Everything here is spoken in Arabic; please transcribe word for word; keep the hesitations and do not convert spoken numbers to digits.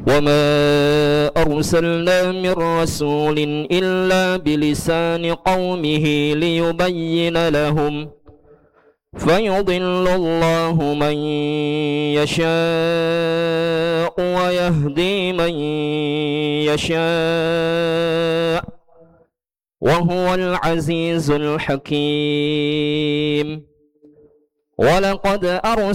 وما أرسلنا من رسول إلا بلسان قومه ليبين لهم فيضل الله من يشاء ويهدي من يشاء وهو العزيز الحكيم ولقد أرسلنا